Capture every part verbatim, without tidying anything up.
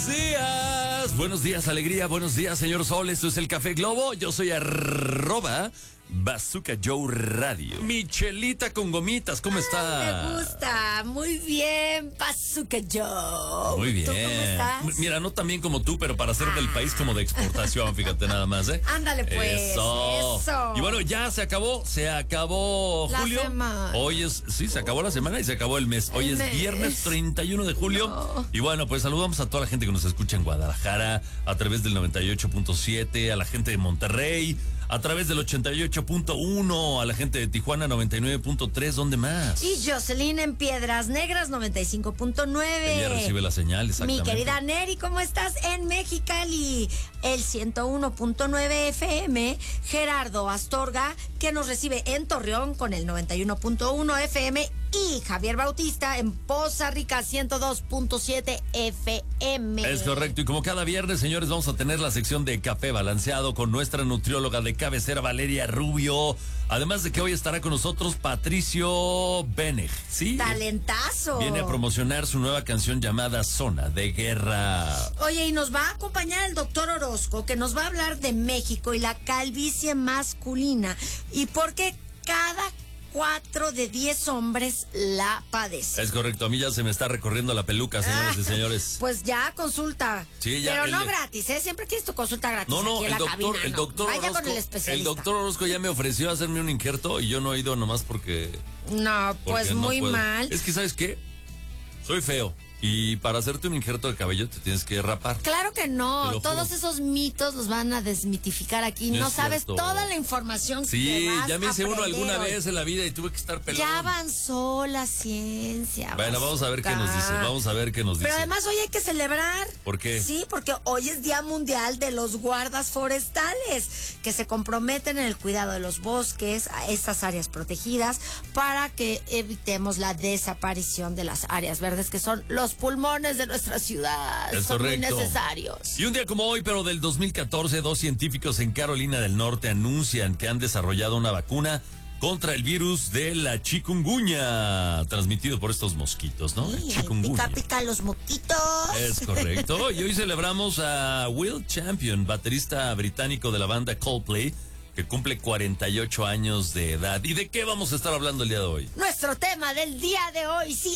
días, buenos días, alegría, buenos días, señor Sol. Esto es el Café Globo. Yo soy arroba Bazooka Joe Radio. Michelita con gomitas, ¿cómo está? Me gusta, muy bien, Bazooka Joe. Muy bien. ¿Tú cómo estás? Mira, no tan bien como tú, pero para ser del país como de exportación, fíjate nada más, ¿eh? Ándale pues. Eso. Eso. Y bueno, ya se acabó, se acabó La julio. semana. Hoy es, sí, se acabó la semana y se acabó el mes. Hoy El es mes. viernes treinta y uno de julio. No. Y bueno, pues saludamos a toda la gente que nos escucha en Guadalajara, a través del noventa y ocho punto siete, a la gente de Monterrey, a través del ochenta y ocho punto uno, a la gente de Tijuana noventa y nueve punto tres, ¿dónde más? Y Jocelyn en Piedras Negras noventa y cinco punto nueve. Ella recibe la señal, exactamente. Mi querida Neri, ¿cómo estás? En Mexicali, el ciento uno punto nueve F M. Gerardo Astorga, que nos recibe en Torreón con el noventa y uno punto uno F M. Y Javier Bautista en Poza Rica, ciento dos punto siete F M. Es correcto, y como cada viernes, señores, vamos a tener la sección de Café Balanceado con nuestra nutrióloga de cabecera, Valeria Rubio. Además de que hoy estará con nosotros Patricio Beneg, ¿sí? Talentazo. Viene a promocionar su nueva canción llamada Zona de Guerra. Oye, y nos va a acompañar el doctor Orozco, que nos va a hablar de México y la calvicie masculina. Y por qué cada cuatro de diez hombres la padecen. Es correcto, a mí ya se me está recorriendo la peluca, señoras y señores. Pues ya consulta. Sí, ya, Pero el- no gratis, ¿eh? Siempre quieres tu consulta gratis. No, no, aquí en el la doctor, cabina, el ¿no? doctor Vaya Orozco, con el especialista. el doctor Orozco ya me ofreció hacerme un injerto y yo no he ido nomás porque... No, pues porque no muy puedo. mal. Es que, ¿sabes qué? Soy feo. Y para hacerte un injerto de cabello te tienes que rapar. Claro que Te no, lo todos juro. esos mitos los van a desmitificar aquí. No No es sabes cierto. toda la información Sí, que vas ya me a hice uno aprender alguna hoy. vez en la vida y tuve que estar pelón. Ya avanzó la ciencia. Bueno, vamos a ver qué nos dice, vamos a ver qué nos dice. Pero además hoy hay que celebrar. ¿Por qué? Sí, porque hoy es Día Mundial de los Guardas Forestales, que se comprometen en el cuidado de los bosques, a estas áreas protegidas, para que evitemos la desaparición de las áreas verdes, que son los pulmones de nuestra ciudad. Es son correcto. muy necesarios. Y un día como hoy, pero del dos mil catorce, dos científicos en Carolina del Norte anuncian que han desarrollado una vacuna contra el virus de la chikungunya, transmitido por estos mosquitos, ¿no? El Sí, chikungunya. pica, pica los moquitos. Es correcto. Y hoy celebramos a Will Champion, baterista británico de la banda Coldplay, que cumple cuarenta y ocho años de edad. ¿Y de qué vamos a estar hablando el día de hoy? Nuestro tema del día de hoy, sí,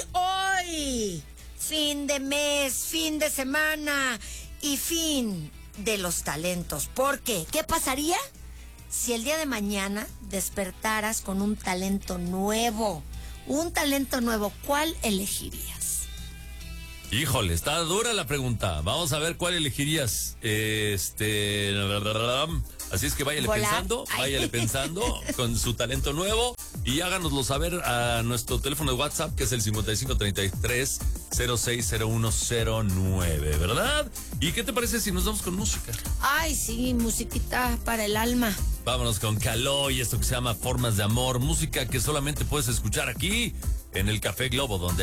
hoy. Fin de mes, fin de semana y fin de los talentos. ¿Por qué? ¿Qué pasaría si el día de mañana despertaras con un talento nuevo? Un talento nuevo, ¿cuál elegirías? Híjole, está dura la pregunta. Vamos a ver cuál elegirías. Este... Así es que váyale Volar. pensando, Ay. váyale pensando con su talento nuevo y háganoslo saber a nuestro teléfono de WhatsApp, que es el cincuenta y cinco treinta y tres cero seis cero uno cero nueve, ¿verdad? ¿Y qué te parece si nos vamos con música? Ay, sí, musiquita para el alma. Vámonos con Caló y esto que se llama Formas de Amor, música que solamente puedes escuchar aquí en el Café Globo, donde